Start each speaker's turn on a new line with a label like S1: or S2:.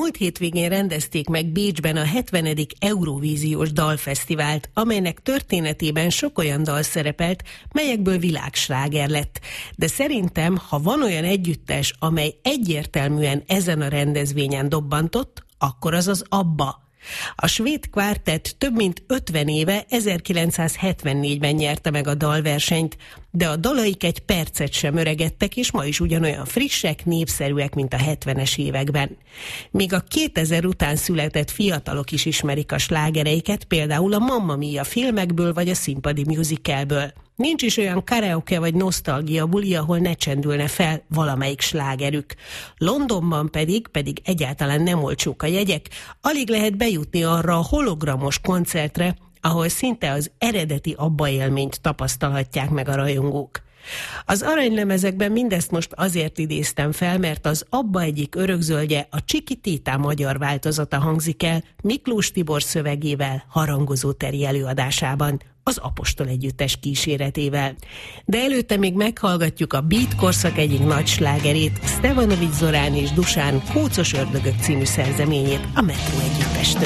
S1: múlt hétvégén rendezték meg Bécsben a 70. Eurovíziós Dalfesztivált, amelynek történetében sok olyan dal szerepelt, melyekből világsláger lett. De szerintem, ha van olyan együttes, amely egyértelműen ezen a rendezvényen dobbantott, akkor az az ABBA. A svéd kvártett több mint 50 éve, 1974-ben nyerte meg a dalversenyt, de a dalaik egy percet sem öregedtek, és ma is ugyanolyan frissek, népszerűek, mint a 70-es években. Még a 2000 után született fiatalok is ismerik a slágereiket, például a Mamma Mia filmekből vagy a színpadi musicalből. Nincs is olyan karaoke vagy nosztalgia buli, ahol ne csendülne fel valamelyik slágerük. Londonban pedig egyáltalán nem olcsók a jegyek, alig lehet bejutni arra a hologramos koncertre, ahol szinte az eredeti ABBA élményt tapasztalhatják meg a rajongók. Az aranylemezekben mindezt most azért idéztem fel, mert az ABBA egyik örökzöldje, a Csikitita magyar változata hangzik el Miklós Tibor szövegével, Harangozó Teri előadásában, az Apostol együttes kíséretével. De előtte még meghallgatjuk a Beat korszak egyik nagy slágerét, Stevanovics Zorán és Dusán Kócos ördögök című szerzeményét a Metro együttestől.